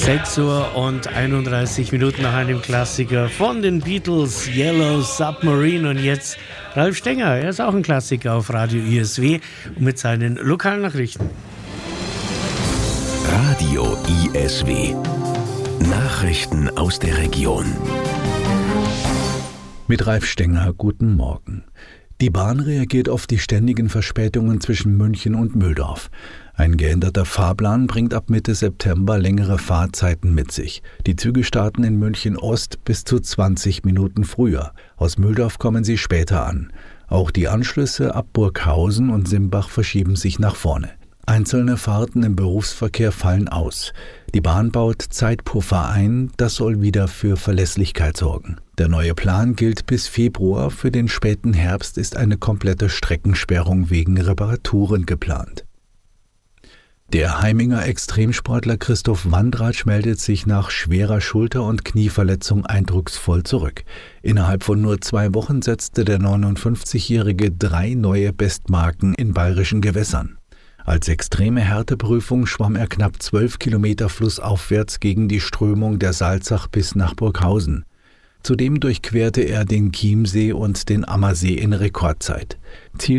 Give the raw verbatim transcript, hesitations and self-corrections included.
sechs Uhr und einunddreißig Minuten nach einem Klassiker von den Beatles, Yellow Submarine. Und jetzt Ralf Stenger, er ist auch ein Klassiker auf Radio I S W mit seinen Lokalnachrichten. Radio I S W. Nachrichten aus der Region. Mit Ralf Stenger, guten Morgen. Die Bahn reagiert auf die ständigen Verspätungen zwischen München und Mühldorf. Ein geänderter Fahrplan bringt ab Mitte September längere Fahrzeiten mit sich. Die Züge starten in München Ost bis zu zwanzig Minuten früher. Aus Mühldorf kommen sie später an. Auch die Anschlüsse ab Burghausen und Simbach verschieben sich nach vorne. Einzelne Fahrten im Berufsverkehr fallen aus. Die Bahn baut Zeitpuffer ein, das soll wieder für Verlässlichkeit sorgen. Der neue Plan gilt bis Februar, für den späten Herbst ist eine komplette Streckensperrung wegen Reparaturen geplant. Der Heiminger Extremsportler Christoph Wandratsch meldet sich nach schwerer Schulter- und Knieverletzung eindrucksvoll zurück. Innerhalb von nur zwei Wochen setzte der neunundfünfzigjährige drei neue Bestmarken in bayerischen Gewässern. Als extreme Härteprüfung schwamm er knapp zwölf Kilometer flussaufwärts gegen die Strömung der Salzach bis nach Burghausen. Zudem durchquerte er den Chiemsee und den Ammersee in Rekordzeit. Ziel